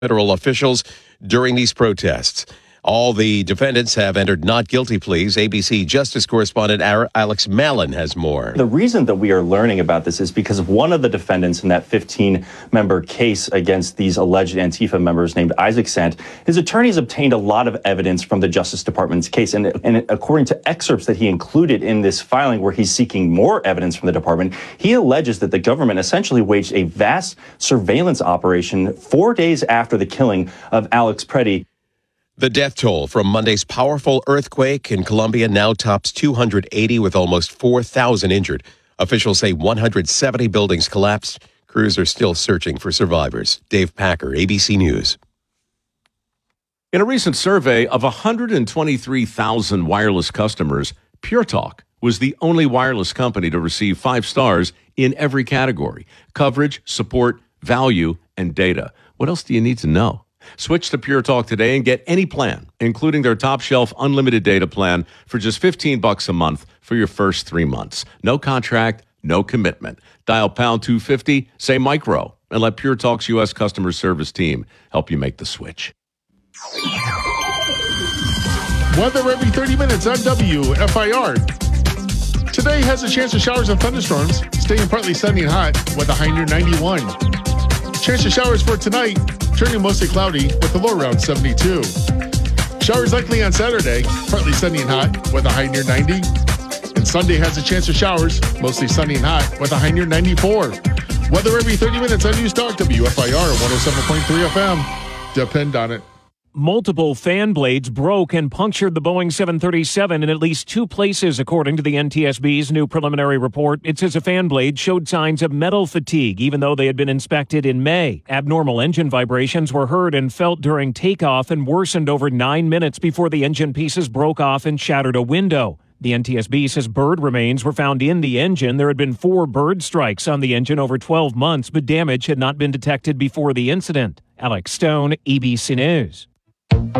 federal officials during these protests. All the defendants have entered not guilty pleas. ABC Justice correspondent Alex Malin has more. The reason that we are learning about this is because one of the defendants in that 15-member case against these alleged Antifa members named Isaac Sant, his attorneys obtained a lot of evidence from the Justice Department's case. And according to excerpts that he included in this filing where he's seeking more evidence from the department, he alleges that the government essentially waged a vast surveillance operation 4 days after the killing of Alex Preddy. The death toll from Monday's powerful earthquake in Colombia now tops 280 with almost 4,000 injured. Officials say 170 buildings collapsed. Crews are still searching for survivors. Dave Packer, ABC News. In a recent survey of 123,000 wireless customers, Pure Talk was the only wireless company to receive 5 stars in every category: coverage, support, value, and data. What else do you need to know? Switch to Pure Talk today and get any plan, including their top shelf unlimited data plan for just $15 a month for your first 3 months. No contract, no commitment. Dial pound 250, say micro, and let Pure Talk's U.S. customer service team help you make the switch. Weather every 30 minutes on WFIR. Today has a chance of showers and thunderstorms, staying partly sunny and hot with a high near 91. Chance of showers for tonight, turning mostly cloudy with a low around 72. Showers likely on Saturday, partly sunny and hot with a high near 90. And Sunday has a chance of showers, mostly sunny and hot with a high near 94. Weather every 30 minutes on News Talk WFIR 107.3 FM. Depend on it. Multiple fan blades broke and punctured the Boeing 737 in at least 2 places, according to the NTSB's new preliminary report. It says a fan blade showed signs of metal fatigue, even though they had been inspected in May. Abnormal engine vibrations were heard and felt during takeoff and worsened over 9 minutes before the engine pieces broke off and shattered a window. The NTSB says bird remains were found in the engine. There had been 4 bird strikes on the engine over 12 months, but damage had not been detected before the incident. Alex Stone, ABC News.